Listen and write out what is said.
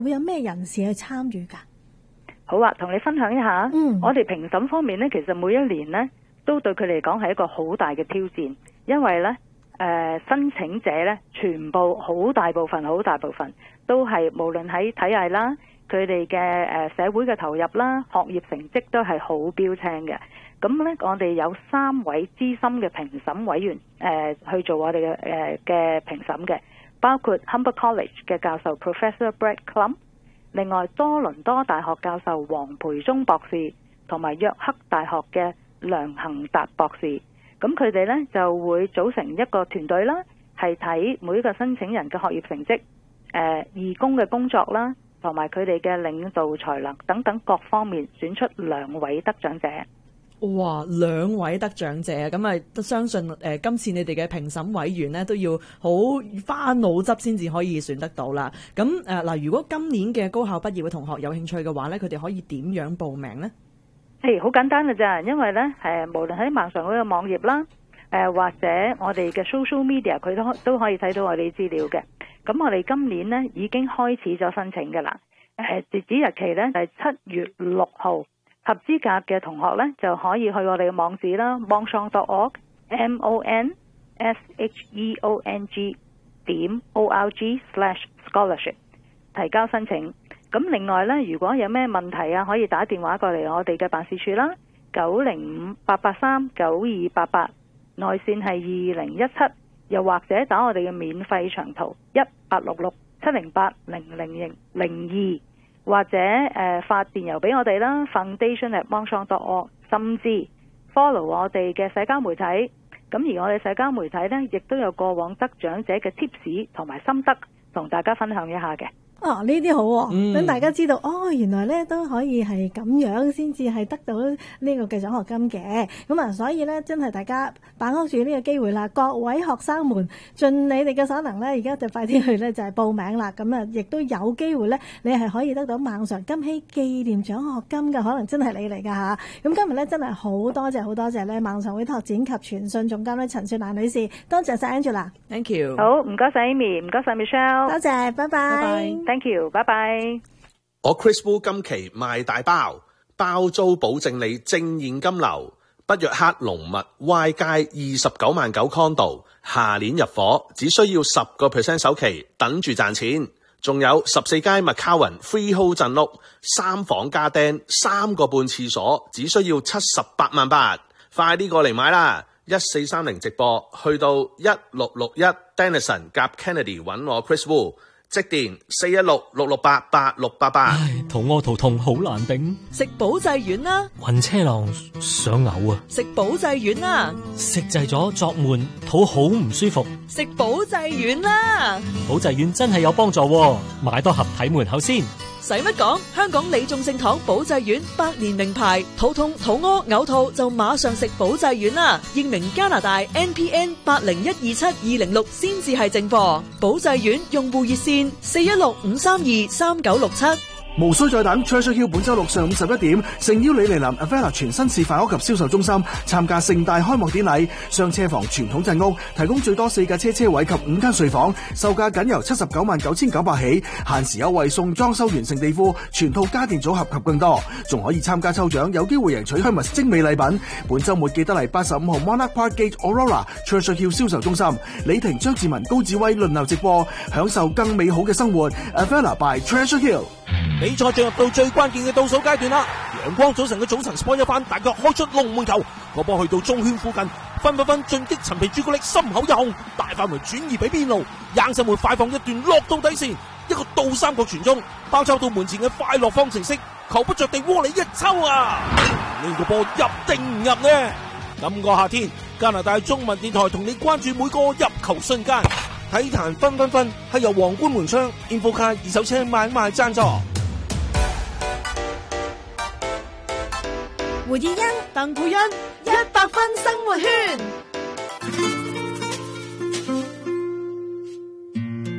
會有咩人士去參與㗎？ 好啊，同你分享一下。我哋評審方面呢，其實每一年呢都對佢哋嚟講係一個好大嘅挑戰，因為呢申請者呢全部好大部分都係無論喺體藝啦，佢哋嘅社會嘅投入啦，學業成績都係好標青嘅。咁呢，我哋有3位資深嘅評審委員去做我哋嘅評審嘅，包括 Humber College 嘅教授 Professor Brett Clum， 另外多倫多大學教授黃培忠博士，同埋約克大學嘅梁恒達博士。咁佢哋呢就會組成一個團隊啦，係睇每一個申請人嘅學業成績、義工嘅工作啦，同埋佢哋嘅領導才能等等各方面，選出2位得獎者。 哇，2位得獎者啊！咁啊，都相信今次你哋嘅評審委員呢都要好花腦汁先至可以選得到啦。咁嗱，如果今年嘅高校畢業嘅同學有興趣嘅話呢，佢哋可以點樣報名呢？ 好簡單嘅咋，因為呢無論喺萬常會嘅網頁啦，或者我哋嘅 social media， 佢都可以睇到我哋資料嘅。咁我哋今年呢已經開始咗申請㗎啦。截止日期呢係7月6號。合資格嘅同學呢，就可以去我哋嘅網址啦 monsong.org monsong.org/scholarship 提交申請。咁另外呢，如果有咩問題啊，可以打電話過嚟我哋嘅辦事處啦，905-883-9288，內線係2017，又或者打我哋嘅免費長途1866-708-00002。或者發電郵俾我哋啦 foundation@monsong.org， 甚至 follow 我哋嘅社交媒體。咁而我哋社交媒體呢，亦都有過往得獎者嘅 tips 同埋心得，同大家分享一下嘅。 呢啲好喎，等大家知道原來咧都可以係咁樣先至係得到呢個嘅獎學金嘅。咁啊，所以咧真係大家把握住呢個機會啦，各位學生們盡你哋嘅所能咧，而家就快啲去咧就係報名啦。咁啊，亦都有機會咧，你係可以得到萬常金禧紀念獎學金嘅，可能真係你嚟㗎吓。咁今日咧真係好多謝咧萬常會拓展及傳訊總監咧陳雪蘭女士，多謝晒 Angela。Thank you。好，唔該晒 Amy， 唔該晒 Michelle。 多謝，拜拜。 Thank you， 拜拜。 我 Chris Wu 今期賣大包，包租保證你正現金流。北約克龍密 Y 街29萬9 condo， 下年入伙，只需要10% 首期，等住賺錢。仲有14街麥卡雲 freehold 鎮屋，3房加釘，3個半廁所，只需要78萬8。快啲過嚟買啦！1430直播去到1661 Denison 夾 Kennedy 揾我 Chris Wu。即電416-668-8688。 唉，肚屙肚痛好難頂， 食保濟丸啦。 暈車浪想嘔啊！ 食保濟丸啦。 食滯咗作悶，肚好唔舒服。 食保濟丸啦。 保濟丸真係有幫助喎，買多盒睇門口先。 使乜講？香港李眾聖堂保濟丸100年名牌，肚痛、肚屙、嘔吐就馬上食保濟丸啦。英明加拿大 NPN 80127206先至係正貨。保濟丸用戶熱線416-532-3967。 無需再等 Treasure Hill 本周六上午11點，誠邀你嚟臨 Avella 全新示範屋及銷售中心參加盛大開幕典禮。雙車房傳統鎮屋提供最多4架車位及5間睡房，售價僅由799900起，限時優惠送裝修完成地庫、全套家電組合及更多，仲可以參加抽獎，有機會贏取Hermes精美禮品。本周末記得嚟85號 Monarch Park Gate Aurora Treasure Hill 銷售中心，李婷、張志文、高志威輪流直播，享受更美好嘅生活。Avella by Treasure Hill。 比賽進入到最關鍵嘅倒數階段啦！陽光早晨嘅早晨 sport 一番，大腳開出龍門球，個波去到中圈附近，分進擊陳皮朱古力心口一控，大範圍轉移俾邊路，硬手門快放一段落到底線，一個倒三角傳中，包抄到門前嘅快樂方程式，球不着地窩裏一抽啊！呢個波入定唔入呢？今個夏天加拿大中文電台同你關注每個入球瞬間。體壇分係由皇冠門窗 InfoCar 二手車買賣贊助。 胡燕欣、 鄧佩欣100分生活圈。